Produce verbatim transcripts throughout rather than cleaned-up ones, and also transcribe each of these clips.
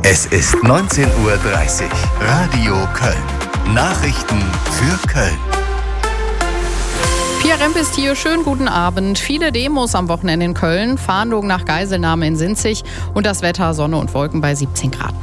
Es ist neunzehn Uhr dreißig. Radio Köln. Nachrichten für Köln. Pia Remp ist hier. Schönen guten Abend. Viele Demos am Wochenende in Köln, Fahndung nach Geiselnahme in Sinzig und das Wetter Sonne und Wolken bei siebzehn Grad.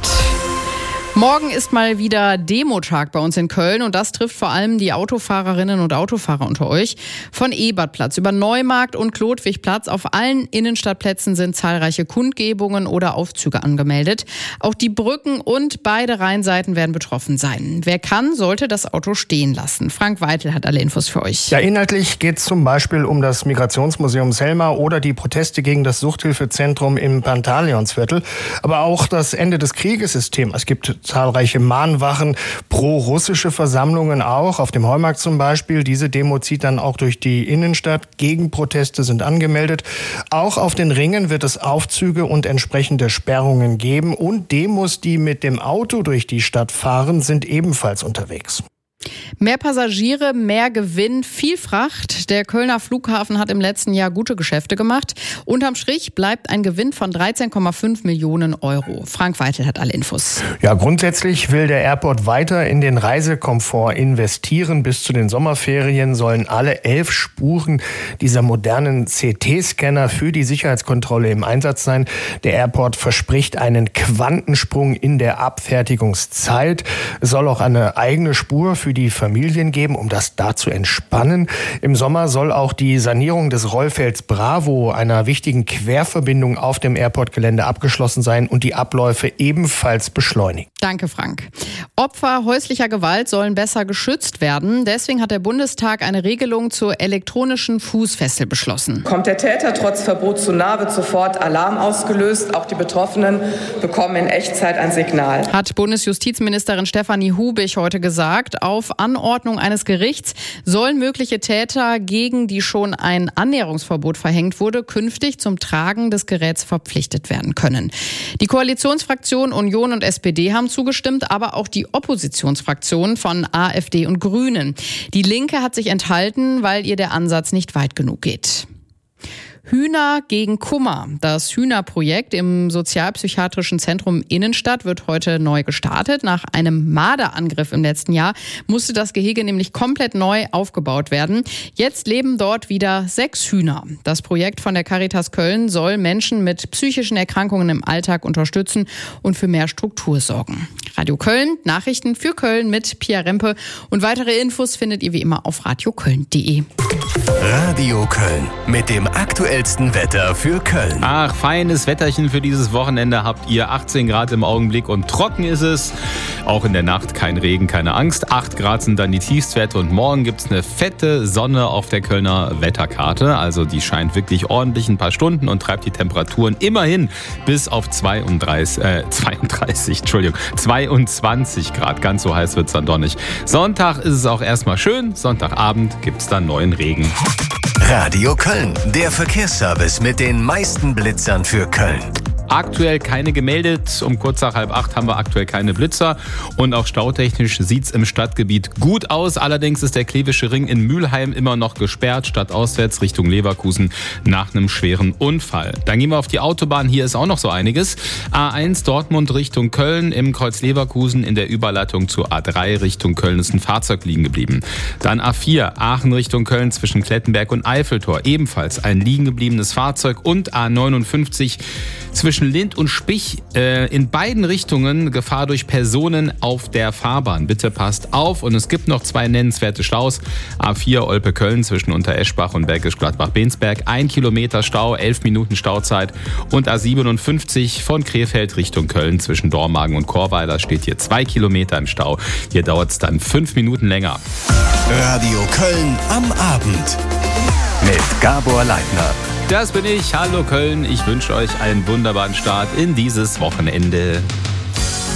Morgen ist mal wieder Demotag bei uns in Köln und das trifft vor allem die Autofahrerinnen und Autofahrer unter euch. Von Ebertplatz über Neumarkt und Klodwigplatz auf allen Innenstadtplätzen sind zahlreiche Kundgebungen oder Aufzüge angemeldet. Auch die Brücken und beide Rheinseiten werden betroffen sein. Wer kann, sollte das Auto stehen lassen. Frank Weitel hat alle Infos für euch. Ja, inhaltlich geht es zum Beispiel um das Migrationsmuseum Selma oder die Proteste gegen das Suchthilfezentrum im Pantaleonsviertel. Aber auch das Ende des Krieges ist Thema. Es gibt zahlreiche Mahnwachen, pro-russische Versammlungen auch, auf dem Heumarkt zum Beispiel. Diese Demo zieht dann auch durch die Innenstadt. Gegenproteste sind angemeldet. Auch auf den Ringen wird es Aufzüge und entsprechende Sperrungen geben. Und Demos, die mit dem Auto durch die Stadt fahren, sind ebenfalls unterwegs. Mehr Passagiere, mehr Gewinn, viel Fracht. Der Kölner Flughafen hat im letzten Jahr gute Geschäfte gemacht. Unterm Strich bleibt ein Gewinn von dreizehn Komma fünf Millionen Euro. Frank Weitel hat alle Infos. Ja, grundsätzlich will der Airport weiter in den Reisekomfort investieren. Bis zu den Sommerferien sollen alle elf Spuren dieser modernen C T-Scanner für die Sicherheitskontrolle im Einsatz sein. Der Airport verspricht einen Quantensprung in der Abfertigungszeit. Es soll auch eine eigene Spur für die Familien geben, um das da zu entspannen. Im Sommer soll auch die Sanierung des Rollfelds Bravo, einer wichtigen Querverbindung auf dem Airportgelände, abgeschlossen sein und die Abläufe ebenfalls beschleunigen. Danke, Frank. Opfer häuslicher Gewalt sollen besser geschützt werden. Deswegen hat der Bundestag eine Regelung zur elektronischen Fußfessel beschlossen. Kommt der Täter trotz Verbot zu nah, wird sofort Alarm ausgelöst. Auch die Betroffenen bekommen in Echtzeit ein Signal. Hat Bundesjustizministerin Stefanie Hubig heute gesagt. Auf Anordnung eines Gerichts sollen mögliche Täter, gegen die schon ein Annäherungsverbot verhängt wurde, künftig zum Tragen des Geräts verpflichtet werden können. Die Koalitionsfraktionen Union und S P D haben zugestimmt, aber auch die Oppositionsfraktionen von AfD und Grünen. Die Linke hat sich enthalten, weil ihr der Ansatz nicht weit genug geht. Hühner gegen Kummer. Das Hühnerprojekt im Sozialpsychiatrischen Zentrum Innenstadt wird heute neu gestartet. Nach einem Marderangriff im letzten Jahr musste das Gehege nämlich komplett neu aufgebaut werden. Jetzt leben dort wieder sechs Hühner. Das Projekt von der Caritas Köln soll Menschen mit psychischen Erkrankungen im Alltag unterstützen und für mehr Struktur sorgen. Radio Köln, Nachrichten für Köln mit Pia Rempe. Und weitere Infos findet ihr wie immer auf radioköln punkt de. Radio Köln mit dem aktuellsten Wetter für Köln. Ach, feines Wetterchen für dieses Wochenende habt ihr. achtzehn Grad im Augenblick und trocken ist es. Auch in der Nacht kein Regen, keine Angst. acht Grad sind dann die Tiefstwerte und morgen gibt's eine fette Sonne auf der Kölner Wetterkarte. Also die scheint wirklich ordentlich ein paar Stunden und treibt die Temperaturen immerhin bis auf zweiunddreißig, äh, zweiunddreißig, Entschuldigung, zweiundzwanzig Grad. Ganz so heiß wird's dann doch nicht. Sonntag ist es auch erstmal schön. Sonntagabend gibt's dann neuen Regen. Radio Köln, der Verkehrsservice mit den meisten Blitzern für Köln. Aktuell keine gemeldet. Um kurz nach halb acht haben wir aktuell keine Blitzer. Und auch stautechnisch sieht's im Stadtgebiet gut aus. Allerdings ist der Klevische Ring in Mülheim immer noch gesperrt, stadtauswärts Richtung Leverkusen nach einem schweren Unfall. Dann gehen wir auf die Autobahn. Hier ist auch noch so einiges. A eins Dortmund Richtung Köln im Kreuz Leverkusen in der Überleitung zur A drei Richtung Köln ist ein Fahrzeug liegen geblieben. Dann A vier Aachen Richtung Köln zwischen Klettenberg und Eiffeltor ebenfalls ein liegen gebliebenes Fahrzeug. Und A neunundfünfzig zwischen Lind und Spich äh, in beiden Richtungen Gefahr durch Personen auf der Fahrbahn. Bitte passt auf. Und es gibt noch zwei nennenswerte Staus. A vier Olpe-Köln zwischen Untereschbach und Bergisch Gladbach-Bensberg. Ein Kilometer Stau, elf Minuten Stauzeit. Und A siebenundfünfzig von Krefeld Richtung Köln zwischen Dormagen und Chorweiler steht hier zwei Kilometer im Stau. Hier dauert es dann fünf Minuten länger. Radio Köln am Abend mit Gabor Leitner. Das bin ich. Hallo Köln. Ich wünsche euch einen wunderbaren Start in dieses Wochenende.